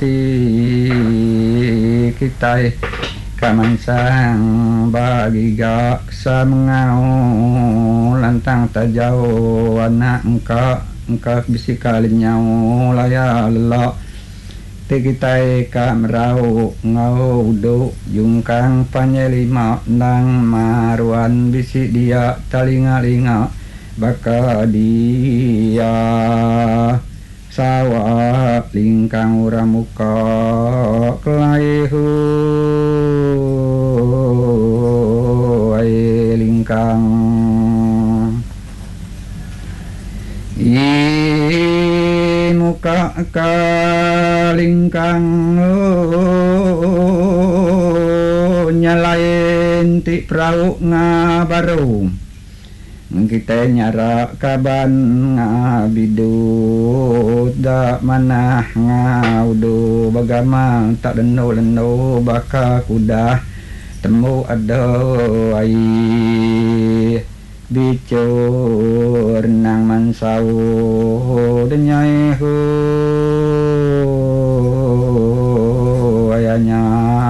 ti kita kamansang bagi gak sa mengau lantang tajau anak engkau bisikalinyau laya lelok ti kita ka merau ngau do jungkang panyelima nang maruan bisik dia talinga-linga baka dia sawa lingkang uramuka kelaihu ai lingkang i muka kalingkang nyalain ti prau ngabaru kita nyara kaban ngabidut da manah ngaudu bagama tak leno baka kuda temu ada ai bicur nang mansau denyai hu